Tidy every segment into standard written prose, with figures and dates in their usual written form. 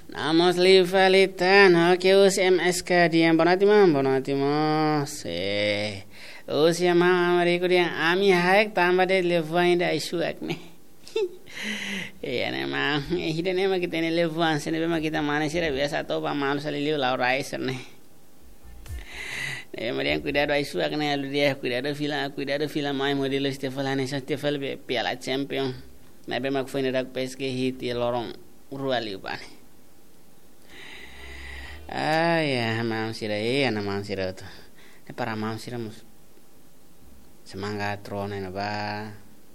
Namos livalitan hokeus MSK diam bonatimos usia mama mereka yang ami haik tambah deh levain dah isu akne nema hida nema kita ni levan sini bema kita mana sih biasa tau pa malu sali liu lau rais ne Mariam cuidado isu akne alu dia cuidado fila mai modelo Stefel be piala champion na bema foi ne dak PSG hit ya lorong ruali upane ya mam sira na mam sira tu para mam sira mus semangat trone na ba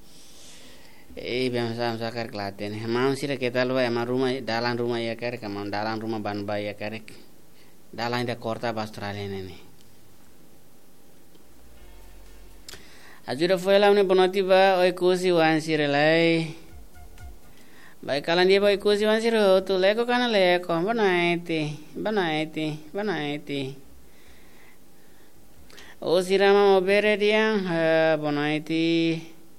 bem sam sakar klaten mam sira kita lu ama rumah dalam rumah ya kare kamam dalam rumah ban ba ya kare dalam da korta Australia ne ajura foi lá ne bonoti ba oi kusi wan sira lai baik kalian dia baik kusi wan sira tu leko kana leko banaiti o sirama mobere dia banaiti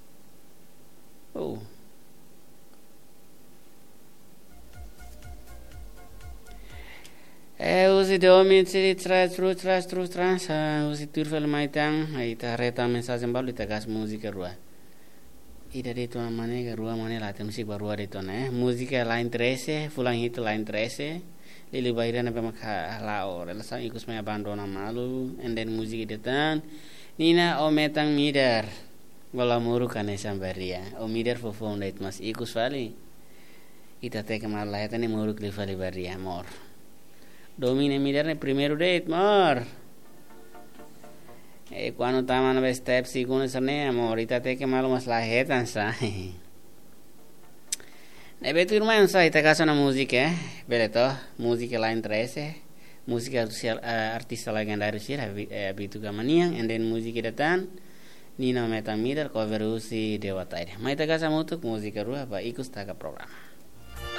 usi domin siri trans usi turfel maitang ita reta mensagem balu ita gas musika rua ida de tu mane ke rua mane la musik barua de tu ne musika line 13 fulang hit line 13 lili baira na bema lao relasa ikus me abandona malu and then musik de tan nina o metang mider wala muru kane sambaria o mider fo fondet mas ikus vali ita te ke mal laheta ni muru klifali baria mor domine mider ne primero date mor quando taman be step segundo sane amor ita te ke mal mas lahetan sa Nebe tu irmã não sai, tá caçando música, beleza? Música lá em 13, música artista legendário sih, habitu kamaniang, and then música datan, Nina Metamidal cover usi Dewa Taida. Mas tá caçando muito música rua, ba ikut tak program.